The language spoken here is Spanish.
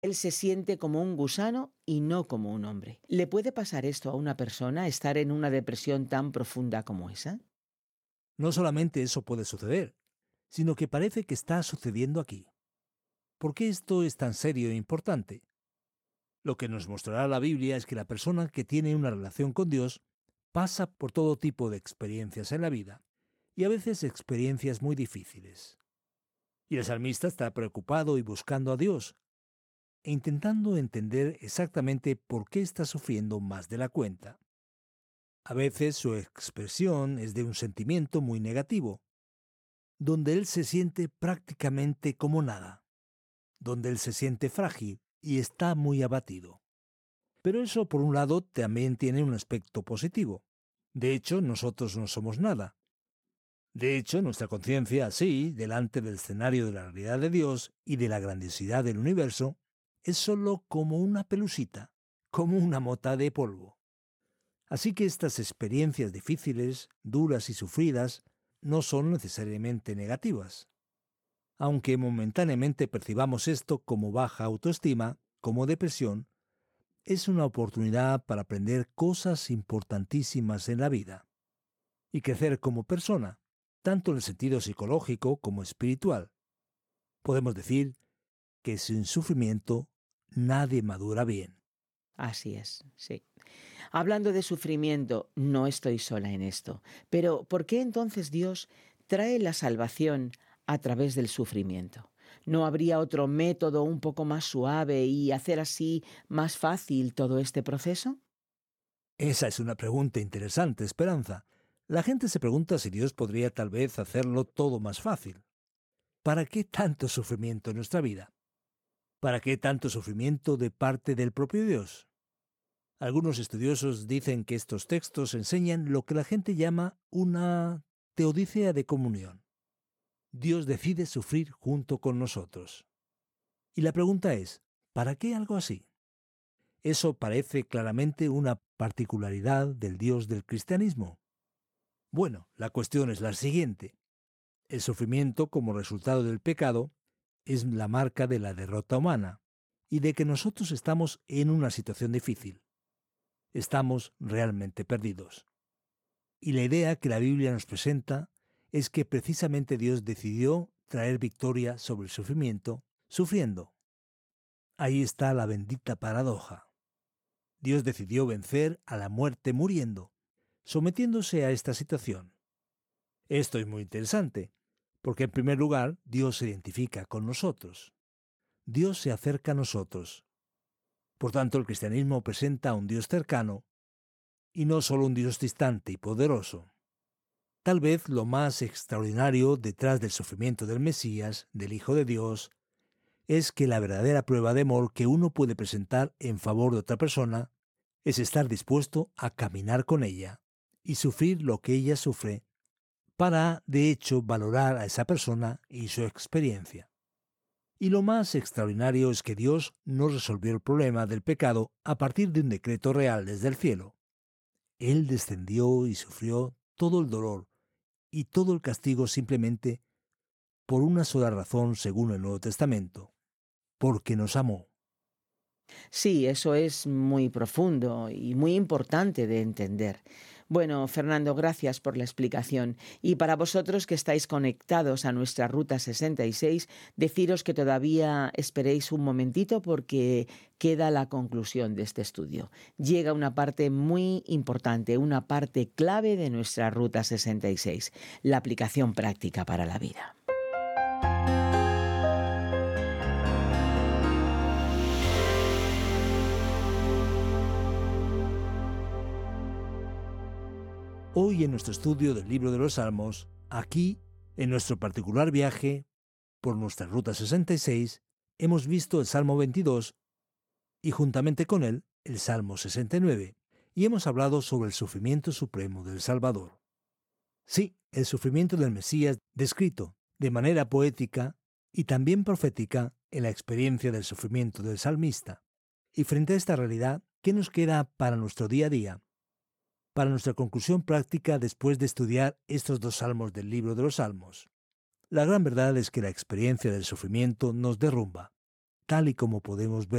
Él se siente como un gusano y no como un hombre. ¿Le puede pasar esto a una persona, estar en una depresión tan profunda como esa? No solamente eso puede suceder, sino que parece que está sucediendo aquí. ¿Por qué esto es tan serio e importante? Lo que nos mostrará la Biblia es que la persona que tiene una relación con Dios pasa por todo tipo de experiencias en la vida, y a veces experiencias muy difíciles. Y el salmista está preocupado y buscando a Dios, e intentando entender exactamente por qué está sufriendo más de la cuenta. A veces su expresión es de un sentimiento muy negativo, donde él se siente prácticamente como nada, donde él se siente frágil y está muy abatido. Pero eso, por un lado, también tiene un aspecto positivo. De hecho, nosotros no somos nada. De hecho, nuestra conciencia, así, delante del escenario de la realidad de Dios y de la grandiosidad del universo, es sólo como una pelusita, como una mota de polvo. Así que estas experiencias difíciles, duras y sufridas no son necesariamente negativas. Aunque momentáneamente percibamos esto como baja autoestima, como depresión, es una oportunidad para aprender cosas importantísimas en la vida y crecer como persona, tanto en el sentido psicológico como espiritual. Podemos decir que sin sufrimiento nadie madura bien. Así es, sí. Hablando de sufrimiento, no estoy sola en esto. Pero ¿por qué entonces Dios trae la salvación a través del sufrimiento? ¿No habría otro método un poco más suave y hacer así más fácil todo este proceso? Esa es una pregunta interesante, Esperanza. La gente se pregunta si Dios podría tal vez hacerlo todo más fácil. ¿Para qué tanto sufrimiento en nuestra vida? ¿Para qué tanto sufrimiento de parte del propio Dios? Algunos estudiosos dicen que estos textos enseñan lo que la gente llama una teodicea de comunión. Dios decide sufrir junto con nosotros. Y la pregunta es, ¿para qué algo así? Eso parece claramente una particularidad del Dios del cristianismo. Bueno, la cuestión es la siguiente. El sufrimiento como resultado del pecado es la marca de la derrota humana y de que nosotros estamos en una situación difícil. Estamos realmente perdidos. Y la idea que la Biblia nos presenta es que precisamente Dios decidió traer victoria sobre el sufrimiento, sufriendo. Ahí está la bendita paradoja. Dios decidió vencer a la muerte muriendo, sometiéndose a esta situación. Esto es muy interesante, porque en primer lugar Dios se identifica con nosotros. Dios se acerca a nosotros. Por tanto, el cristianismo presenta a un Dios cercano y no solo un Dios distante y poderoso. Tal vez lo más extraordinario detrás del sufrimiento del Mesías, del Hijo de Dios, es que la verdadera prueba de amor que uno puede presentar en favor de otra persona es estar dispuesto a caminar con ella y sufrir lo que ella sufre para, de hecho, valorar a esa persona y su experiencia. Y lo más extraordinario es que Dios no resolvió el problema del pecado a partir de un decreto real desde el cielo. Él descendió y sufrió todo el dolor y todo el castigo simplemente por una sola razón según el Nuevo Testamento, porque nos amó. Sí, eso es muy profundo y muy importante de entender. Bueno, Fernando, gracias por la explicación. Y para vosotros que estáis conectados a nuestra Ruta 66, deciros que todavía esperéis un momentito porque queda la conclusión de este estudio. Llega una parte muy importante, una parte clave de nuestra Ruta 66, la aplicación práctica para la vida. Hoy en nuestro estudio del libro de los Salmos, aquí, en nuestro particular viaje por nuestra Ruta 66, hemos visto el Salmo 22 y juntamente con él el Salmo 69, y hemos hablado sobre el sufrimiento supremo del Salvador. Sí, el sufrimiento del Mesías descrito de manera poética y también profética en la experiencia del sufrimiento del salmista. Y frente a esta realidad, ¿qué nos queda para nuestro día a día? Para nuestra conclusión práctica después de estudiar estos dos salmos del libro de los Salmos. La gran verdad es que la experiencia del sufrimiento nos derrumba, tal y como podemos ver